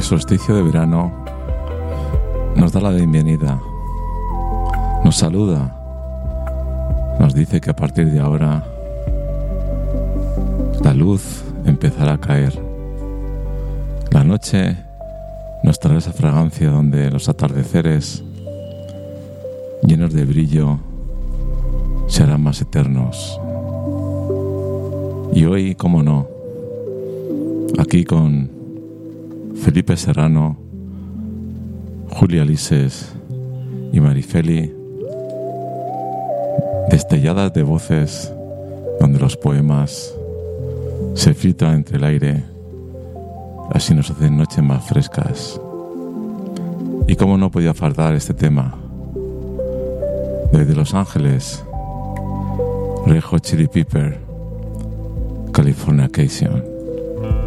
solsticio de verano nos da la bienvenida, nos saluda, nos dice que a partir de ahora la luz empezará a caer. La noche nos traerá esa fragancia donde los atardeceres llenos de brillo serán más eternos. Y hoy, cómo no, aquí con Felipe Serrano, Julia Lises y Marifeli, destelladas de voces donde los poemas se filtran entre el aire, así nos hacen noches más frescas. Y cómo no podía faltar este tema, desde Los Ángeles, Red Hot Chili Pepper, Californication.